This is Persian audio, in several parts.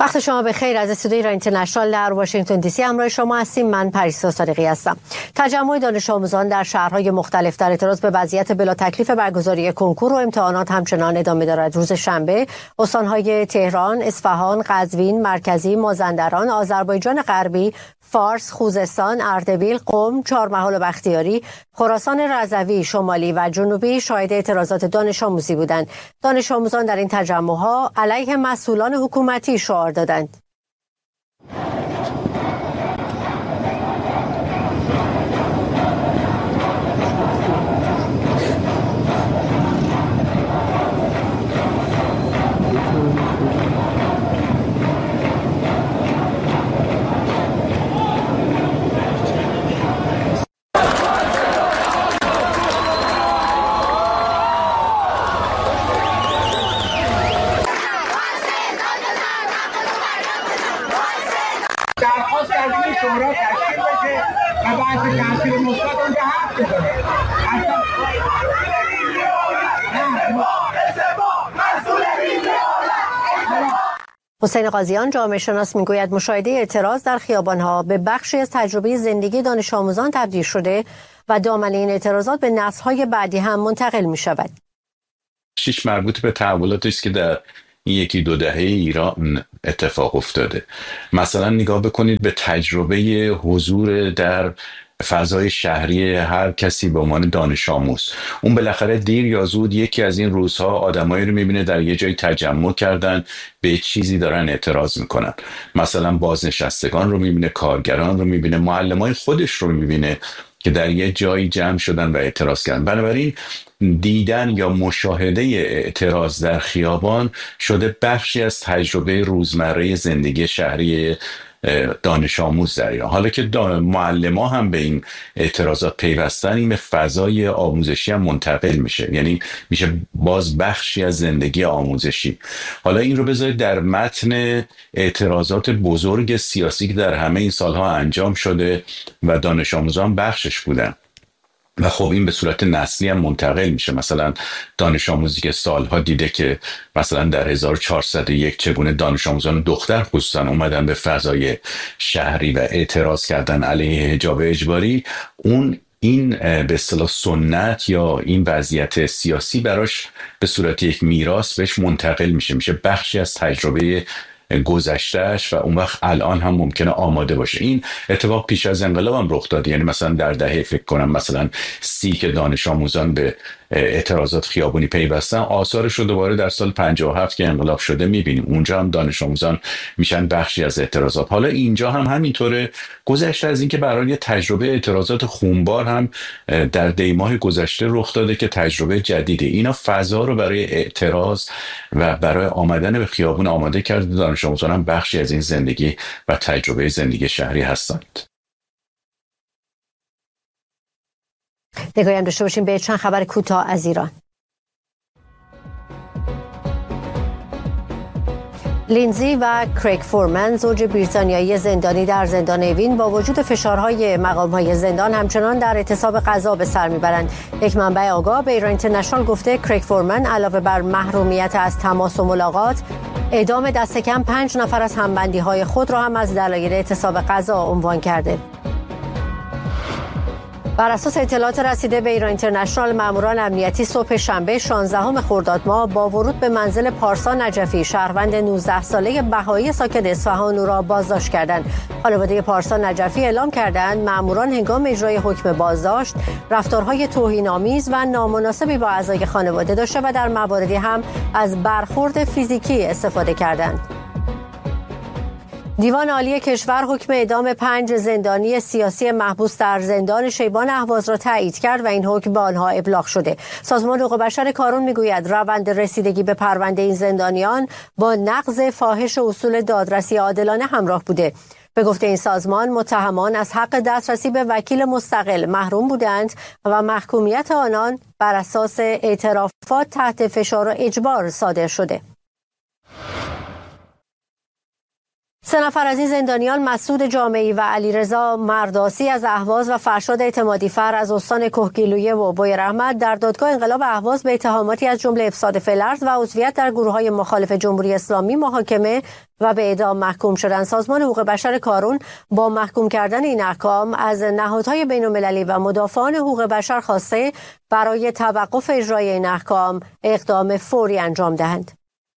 وقت شما به خیر. از استودیوی ایران اینترنشنال در واشنگتن دی سی همراه شما هستیم. من پریسا صادقی هستم. تجمع دانش آموزان در شهرهای مختلف در اعتراض به وضعیت بلا تکلیف برگزاری کنکور و امتحانات همچنان ادامه دارد. روز شنبه استانهای تهران، اصفهان، قزوین، مرکزی، مازندران، آذربایجان غربی، فارس، خوزستان، اردبیل، قم، چهارمحال و بختیاری، خراسان رضوی، شمالی و جنوبی شاهد اعتراضات دانش آموزی بودند. دانش آموزان در این تجمع‌ها علیه مسئولان حکومتی شعار دادند. شورا تشکیل بشه و بحث تاثیر مثبت اونجا حرف بزنه. حسین قاضیان جامعه شناس میگوید مشاهده اعتراض در خیابان‌ها به بخشی از تجربه زندگی دانش آموزان تبدیل شده و دامنه این اعتراضات به نسل‌های بعدی هم منتقل می‌شود. شیش مربوط به تحولاتی است که در این یکی دو دهه ایران اتفاق افتاده. مثلا نگاه بکنید به تجربه حضور در فضای شهری هر کسی به عنوان دانش آموز. اون بالاخره دیر یا زود یکی از این روزها آدمایی رو میبینه در یه جای تجمع کردن به چیزی دارن اعتراض میکنن. مثلا بازنشستگان رو میبینه، کارگران رو میبینه، معلمای خودش رو میبینه که در یه جایی جمع شدن و اعتراض کردن. بنابراین دیدن یا مشاهده اعتراض در خیابان شده بخشی از تجربه روزمره زندگی شهری دانش آموز در ایران. حالا که معلم‌ها هم به این اعتراضات پیوستن، این به فضای آموزشی هم منتقل میشه، یعنی میشه باز بخشی از زندگی آموزشی. حالا این رو بذارید در متن اعتراضات بزرگ سیاسی که در همه این سالها انجام شده و دانش آموزان بخشش بودن و خب این به صورت نسلی هم منتقل میشه. مثلا دانش آموزی که سالها دیده که مثلا در 1401 چگونه دانش آموزان دختر خصوصا اومدن به فضای شهری و اعتراض کردن علیه حجاب اجباری، این به اصطلاح سنت یا این وضعیت سیاسی براش به صورت یک میراث بهش منتقل میشه بخشی از تجربه گذشتهش و اون وقت الان هم ممکنه آماده باشه. این اتفاق پیش از انقلاب هم رخ داد، یعنی مثلا در دهه فکر کنم مثلا 30 که دانش آموزان به اعتراضات خیابونی پیوستن، آثارش رو دوباره در سال 57 که انقلاب شده میبینیم. اونجا هم دانش آموزان میشن بخشی از اعتراضات. حالا اینجا هم همینطوره. گذشته از این که برای یه تجربه اعتراضات خونبار هم در دیماه گذشته رخ داده که تجربه جدیده. اینا فضا رو برای اعتراض و برای آمدن به خیابون آماده کرده. دانش آموزان هم بخشی از این زندگی و تجربه زندگی شهری هستند. نگاهی هم داشته باشیم به چند خبر کوتاه از ایران. لینزی و کریگ فورمن، زوج بریتانیایی زندانی در زندان اوین، با وجود فشارهای مقام‌های زندان همچنان در اعتصاب غذا به سر میبرند. یک منبع آگاه به ایران اینترنشنال گفته کریگ فورمن علاوه بر محرومیت از تماس و ملاقات، اعدام دست کم 5 نفر از همبندی‌های خود را هم از دلایل اعتصاب غذا عنوان کرده. بر اساس اطلاعات رسیده به ایران اینترنشنال، ماموران امنیتی صبح شنبه 16 خرداد ماه با ورود به منزل پارسا نجفی، شهروند 19 ساله بهایی ساکن اصفهان، او را بازداشت کردند. خانواده پارسا نجفی اعلام کردند ماموران هنگام اجرای حکم بازداشت رفتارهای توهین‌آمیز و نامناسبی با اعضای خانواده داشته و در مواردی هم از برخورد فیزیکی استفاده کردند. دیوان عالی کشور حکم اعدام 5 زندانی سیاسی محبوس در زندان شیبان اهواز را تایید کرد و این حکم به آنها ابلاغ شده. سازمان حقوق بشر کارون میگوید روند رسیدگی به پرونده این زندانیان با نقض فاحش اصول دادرسی عادلانه همراه بوده. به گفته این سازمان، متهمان از حق دسترسی به وکیل مستقل محروم بودند و محکومیت آنان بر اساس اعترافات تحت فشار و اجبار صادر شده. 3 نفر از این زندانیان مسعود جامعی و علیرضا مرداسی از اهواز و فرشاد اعتمادیفر از استان کهگیلویه و بویرحمت در دادگاه انقلاب اهواز به اتهاماتی از جمله افساد فی‌الارض و عضویت در گروه‌های مخالف جمهوری اسلامی محاکمه و به اعدام محکوم شدند. سازمان حقوق بشر کارون با محکوم کردن این احکام از نهادهای بین‌المللی و مدافعان حقوق بشر خواسته برای توقف اجرای این احکام اقدام فوری انجام دهند.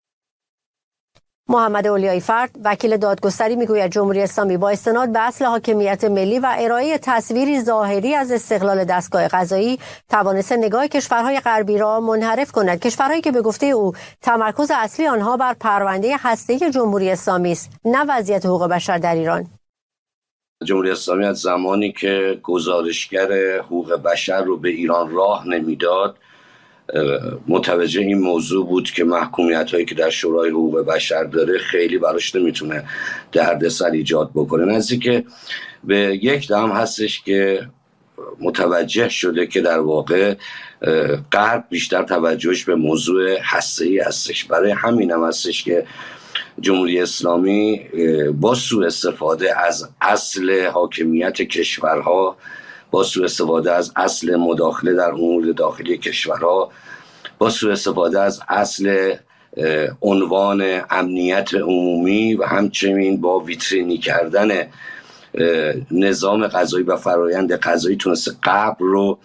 محمد اولیایی فرد وکیل دادگستری میگوید جمهوری اسلامی با استناد به اصل حاکمیت ملی و ارائه تصویری ظاهری از استقلال دستگاه قضایی توانسته نگاه کشورهای غربی را منحرف کند، کشورهایی که به گفته او تمرکز اصلی آنها بر پرونده هسته‌ای جمهوری اسلامی است، نه وضعیت حقوق بشر در ایران. جمهوری اسلامی از زمانی که گزارشگر حقوق بشر رو به ایران راه نمیداد متوجه این موضوع بود که محکومیت هایی که در شورای حقوق بشر داره خیلی براش نمیتونه دردسر ایجاد بکنه. نزدیک به یک دم هستش که متوجه شده که در واقع غرب بیشتر توجهش به موضوع هسته‌ای هستش. برای همین هم هستش که جمهوری اسلامی با سوء استفاده از اصل حاکمیت کشورها، با سوء استفاده از اصل مداخله در امور داخلی کشورها، با سوء استفاده از اصل عنوان امنیت عمومی و همچنین با ویترینی کردن نظام قضایی و فرایند قضایی تونسته غرب رو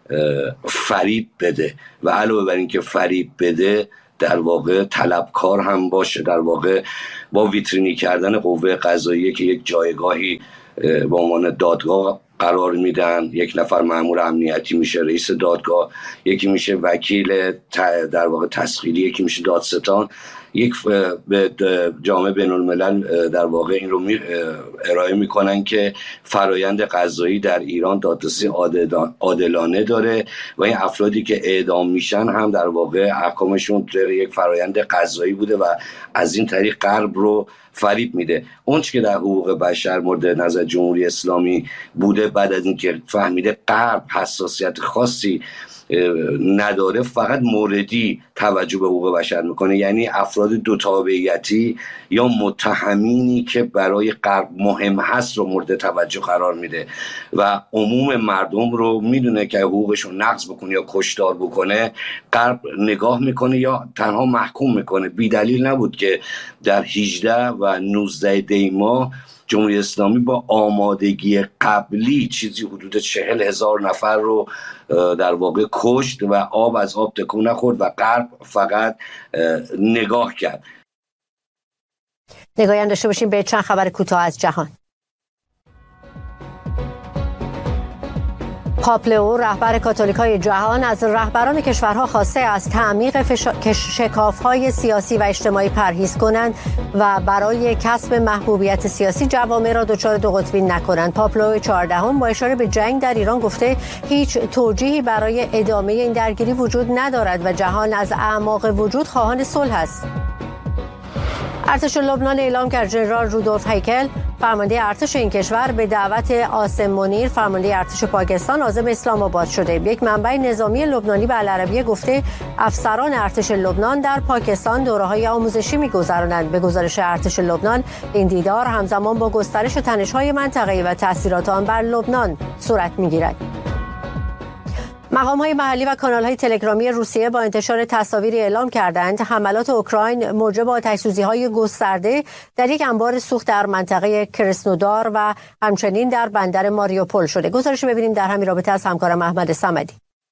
فریب بده و علاوه بر این که فریب بده در واقع طلبکار هم باشه. در واقع با ویترینی کردن قوه قضاییه که یک جایگاهی به عنوان دادگاه قرار میدن، یک نفر مأمور امنیتی میشه رئیس دادگاه، یکی میشه وکیل در واقع تسخیری، یکی میشه دادستان، یک به جامعه بین الملل در واقع این رو ارائه میکنن که فرایند قضایی در ایران دادرسی عادلانه داره و این افرادی که اعدام میشن هم در واقع احکامشون در یک فرایند قضایی بوده و از این طریق غرب رو فریب میده. اونچه که در حقوق بشر مورد نظر جمهوری اسلامی بوده بعد از اینکه فهمیده غرب حساسیت خاصی نداره فقط موردی توجه به حقوق بشر میکنه، یعنی افراد دو تابعیتی یا متهمینی که برای غرب مهم هست رو مورد توجه قرار میده و عموم مردم رو میدونه که حقوقشون نقض بکنه یا کشتار بکنه غرب نگاه میکنه یا تنها محکوم میکنه. بی دلیل نبود که در 18 و 19 دی ماه جمهوری اسلامی با آمادگی قبلی چیزی حدود 40,000 نفر رو در واقع کشت و آب از آب تکون نخورد و غرب فقط نگاه کرد. نگاهی داشته باشیم به چند خبر کوتاه از جهان. پاپ لئو رهبر کاتولیکای جهان از رهبران کشورها خواسته از تعمیق شکاف‌های سیاسی و اجتماعی پرهیز کنند و برای کسب محبوبیت سیاسی جوامع را دچار دو قطبی نکنند. پاپ لئو 14 با اشاره به جنگ در ایران گفته هیچ توجیهی برای ادامه این درگیری وجود ندارد و جهان از اعماق وجود خواهان صلح است. ارتش لبنان اعلام کرد ژنرال رودولف هیکل فرمانده ارتش این کشور به دعوت عاصم منیر فرمانده ارتش پاکستان عازم اسلام آباد شده. یک منبع نظامی لبنانی به العربیه گفته افسران ارتش لبنان در پاکستان دوره‌های آموزشی می‌گذرانند. به گزارش ارتش لبنان این دیدار همزمان با گسترش تنش‌های منطقه‌ای و تاثیرات آن بر لبنان صورت می‌گیرد. مقام‌های محلی و کانال‌های تلگرامی روسیه با انتشار تصاویری اعلام کردند حملات اوکراین موجب آتش‌سوزی‌های گسترده در یک انبار سوخت در منطقه کرسنودار و همچنین در بندر ماریوپول شده. گزارش ببینیم در همین رابطه از همکارم احمد صمدی.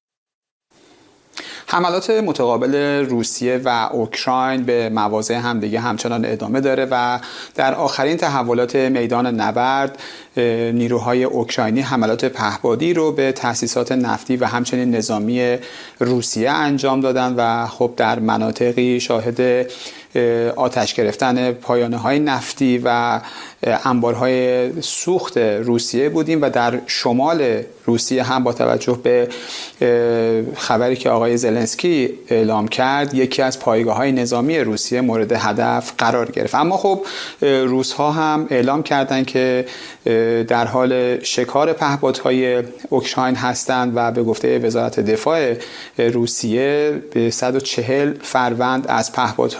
حملات متقابل روسیه و اوکراین به مواضع همدیگه همچنان ادامه داره و در آخرین تحولات میدان نبرد نیروهای اوکراینی حملات پهپادی رو به تأسیسات نفتی و همچنین نظامی روسیه انجام دادن و خب در مناطقی شاهد آتش گرفتن پایانه‌های نفتی و انبارهای سوخت روسیه بودیم و در شمال روسیه هم با توجه به خبری که آقای زلنسکی اعلام کرد یکی از پایگاه‌های نظامی روسیه مورد هدف قرار گرفت. اما خب روس‌ها هم اعلام کردند که در حال شکار پهپادهای اوکراین هستند و به گفته وزارت دفاع روسیه به 140 فروند از پهپادهای اوکراین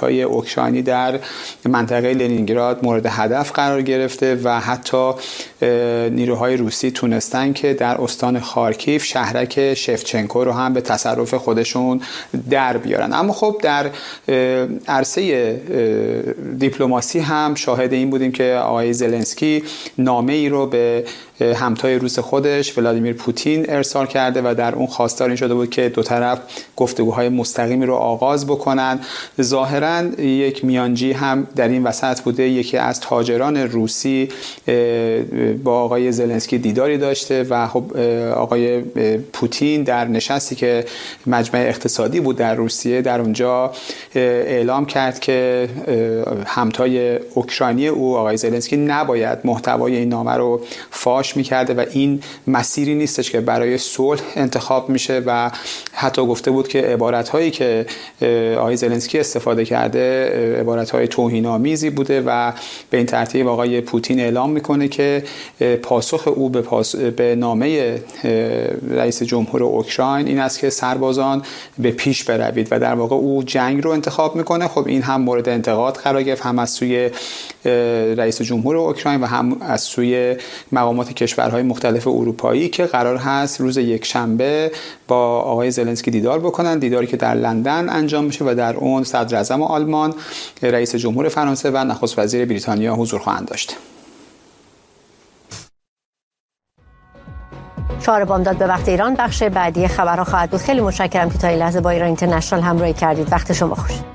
اوکراینی در منطقه لنینگراد مورد هدف قرار گرفته و حتی نیروهای روسی تونستن که در استان خارکیف شهرک شفچنکو رو هم به تصرف خودشون در بیارن. اما خب در عرصه دیپلماسی هم شاهد این بودیم که آقای زلنسکی نامه ای رو به همتای روس خودش ولادیمیر پوتین ارسال کرده و در اون خواستار این شده بود که دو طرف گفتگوهای مستقیمی رو آغاز بکنن. ظاهراً یک میانجی هم در این وسط بوده. یکی از تاجران روسی با آقای زلنسکی دیداری داشته و خب آقای پوتین در نشستی که مجمع اقتصادی بود در روسیه در اونجا اعلام کرد که همتای اوکراینی او آقای زلنسکی نباید محتوای این نامه رو فاش میکرده و این مسیری نیستش که برای صلح انتخاب میشه و حتی گفته بود که عبارت‌هایی که آقای زلنسکی استفاده کرده عبارت‌های توهین‌آمیزی بوده و به این ترتیب آقای پوتین اعلام میکنه که پاسخ او به نامه رئیس جمهور اوکراین این است که سربازان به پیش بروید و در واقع او جنگ رو انتخاب میکنه. خب این هم مورد انتقاد قرار گرفت، هم از سوی رئیس جمهور اوکراین و هم از سوی مقامات کشورهای مختلف اروپایی که قرار هست روز یکشنبه با آقای زلنسکی دیدار بکنن، دیداری که در لندن انجام میشه و در اون صدر اعظم آلمان، رئیس جمهور فرانسه و نخست وزیر بریتانیا حضور خواهند داشت. 4 بامداد به وقت ایران بخش بعدی خبرها خواهد بود. خیلی متشکرم که تا این لحظه با ایران اینترنشنال همراهی کردید. وقت شما خوش.